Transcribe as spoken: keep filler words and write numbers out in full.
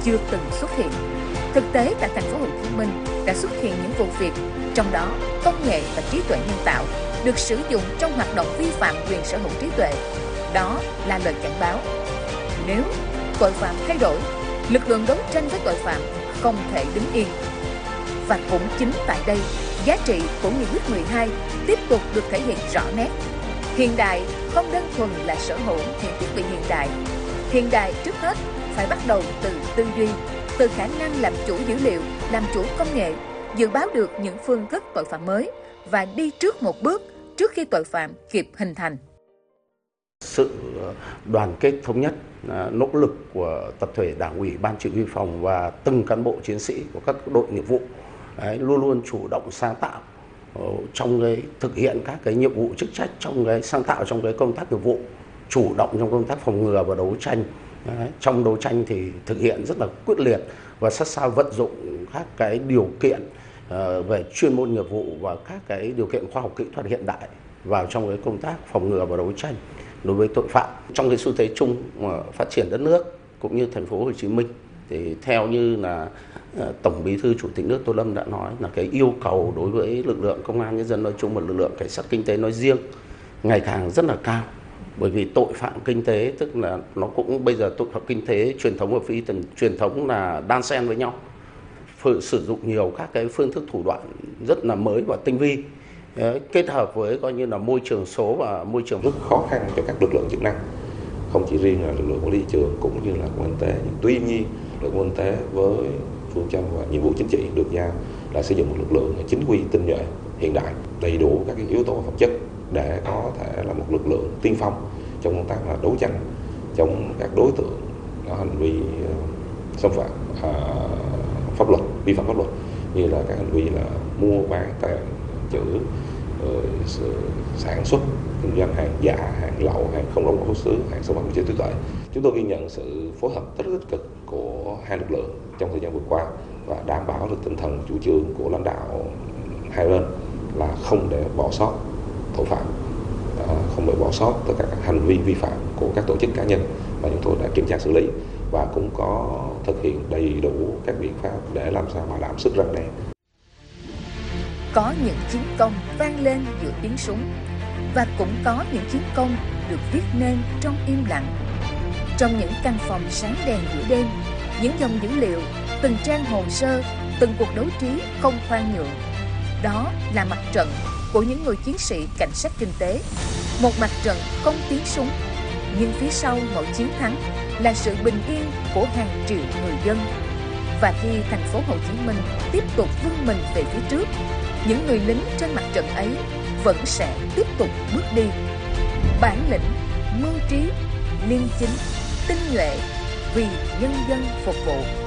chưa từng xuất hiện. Thực tế tại thành phố Hồ Chí Minh đã xuất hiện những vụ việc, trong đó công nghệ và trí tuệ nhân tạo được sử dụng trong hoạt động vi phạm quyền sở hữu trí tuệ. Đó là lời cảnh báo. Nếu tội phạm thay đổi, lực lượng đấu tranh với tội phạm không thể đứng yên. Và cũng chính tại đây, giá trị của Nghị quyết mười hai tiếp tục được thể hiện rõ nét. Hiện đại không đơn thuần là sở hữu những thiết bị hiện đại. Hiện đại trước hết phải bắt đầu từ tư duy, từ khả năng làm chủ dữ liệu, làm chủ công nghệ, dự báo được những phương thức tội phạm mới và đi trước một bước trước khi tội phạm kịp hình thành. Sự đoàn kết thống nhất, nỗ lực của tập thể Đảng ủy, Ban Chỉ huy phòng và từng cán bộ chiến sĩ của các đội nghiệp vụ đấy, luôn luôn chủ động sáng tạo trong cái thực hiện các cái nhiệm vụ chức trách, trong cái sáng tạo trong cái công tác nghiệp vụ, chủ động trong công tác phòng ngừa và đấu tranh. Đấy, trong đấu tranh thì thực hiện rất là quyết liệt và sát sao vận dụng các cái điều kiện uh, về chuyên môn nghiệp vụ và các cái điều kiện khoa học kỹ thuật hiện đại vào trong cái công tác phòng ngừa và đấu tranh đối với tội phạm. Trong cái xu thế chung uh, phát triển đất nước cũng như thành phố Hồ Chí Minh thì theo như là uh, Tổng Bí thư Chủ tịch nước Tô Lâm đã nói là cái yêu cầu đối với lực lượng công an nhân dân nói chung và lực lượng cảnh sát kinh tế nói riêng ngày càng rất là cao. Bởi vì tội phạm kinh tế tức là nó cũng bây giờ tội phạm kinh tế truyền thống và phi truyền thống là đan xen với nhau, sử dụng nhiều các cái phương thức thủ đoạn rất là mới và tinh vi, kết hợp với coi như là môi trường số và môi trường rất khó khăn cho các lực lượng chức năng, không chỉ riêng là lực lượng quản lý thị trường cũng như là công an kinh tế. Tuy nhiên lực lượng kinh tế với phương châm và nhiệm vụ chính trị được giao là sử dụng một lực lượng chính quy, tinh nhuệ, hiện đại, đầy đủ các cái yếu tố phẩm chất để có thể là một lực lượng tiên phong trong công tác là đấu tranh chống các đối tượng có hành vi xâm phạm uh, pháp luật, vi phạm pháp luật như là các hành vi là mua bán, tàng trữ, uh, sản xuất, kinh doanh hàng giả, hàng lậu, hàng không rõ nguồn gốc xuất xứ, hàng xâm phạm quyền trí tuệ. Chúng tôi ghi nhận sự phối hợp rất tích cực của hai lực lượng trong thời gian vừa qua và đảm bảo được tinh thần chủ trương của lãnh đạo hai bên là không để bỏ sót tội phạm, không để bỏ sót tất cả các hành vi vi phạm của các tổ chức cá nhân mà chúng tôi đã kiểm tra xử lý và cũng có thực hiện đầy đủ các biện pháp để làm sao bảo đảm sức răn đe. Có những chiến công vang lên giữa tiếng súng và cũng có những chiến công được viết nên trong im lặng. Trong những căn phòng sáng đèn giữa đêm, những dòng dữ liệu, từng trang hồ sơ, từng cuộc đấu trí không khoan nhượng. Đó là mặt trận của những người chiến sĩ cảnh sát kinh tế. Một mặt trận không tiếng súng, nhưng phía sau mỗi chiến thắng là sự bình yên của hàng triệu người dân. Và khi thành phố Hồ Chí Minh tiếp tục vươn mình về phía trước, những người lính trên mặt trận ấy vẫn sẽ tiếp tục bước đi. Bản lĩnh, mưu trí, liêm chính, tinh nhuệ vì nhân dân phục vụ.